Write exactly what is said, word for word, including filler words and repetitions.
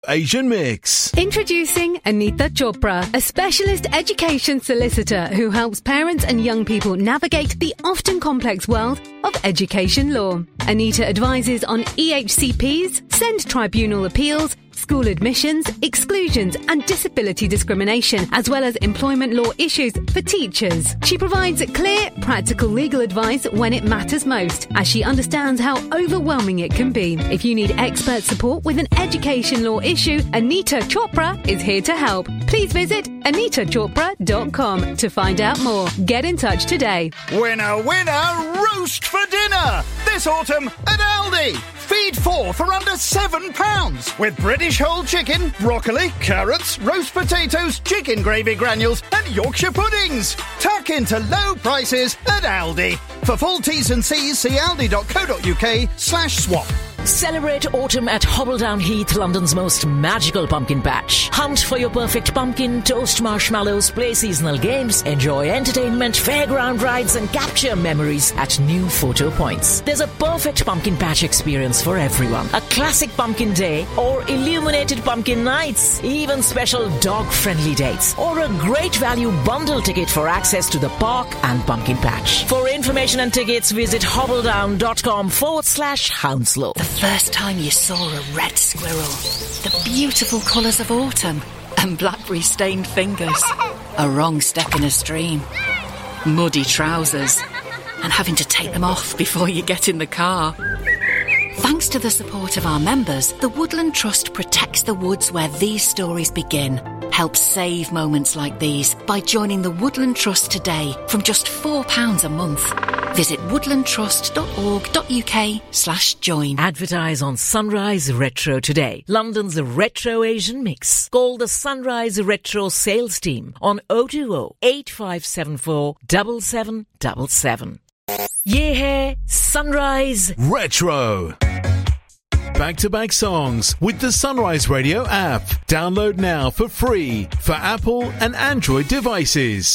Asian Mix. Introducing Anita Chopra, a specialist education solicitor who helps parents and young people navigate the often complex world of education law. Anita advises on E H C Ps, send tribunal appeals, school admissions, exclusions and disability discrimination, as well as employment law issues for teachers. She provides clear, practical legal advice when it matters most, as she understands how overwhelming it can be. If you need expert support with an education law issue, Anita Chopra is here to help. Please visit anita chopra dot com to find out more. Get in touch today. Winner, winner, roast for dinner! This autumn at Aldi. Feed four for under seven pounds with British whole chicken, broccoli, carrots, roast potatoes, chicken gravy granules and Yorkshire puddings. Tuck into low prices at Aldi. For full T's and C's, see aldi dot co dot uk slash swap. Celebrate autumn at Hobbledown Heath, London's most magical pumpkin patch. Hunt for your perfect pumpkin, toast marshmallows, play seasonal games, enjoy entertainment, fairground rides and capture memories at new photo points. There's a perfect pumpkin patch experience for everyone. A classic pumpkin day or illuminated pumpkin nights, even special dog-friendly dates, or a great value bundle ticket for access to the park and pumpkin patch. For information and tickets, visit hobbledown.com forward slash Hounslow. The first time you saw a red squirrel, the beautiful colours of autumn, and blackberry-stained fingers, a wrong step in a stream, muddy trousers, and having to take them off before you get in the car. Thanks to the support of our members, the Woodland Trust protects the woods where these stories begin. Help save moments like these by joining the Woodland Trust today from just four pounds a month. Visit woodlandtrust.org.uk slash join. Advertise on Sunrise Retro today, London's retro Asian mix. Call the Sunrise Retro sales team on oh two oh, eight five seven four, seven seven seven seven. Ye hai Sunrise Retro. Back-to-back songs with the Sunrise Radio app. Download now for free for Apple and Android devices.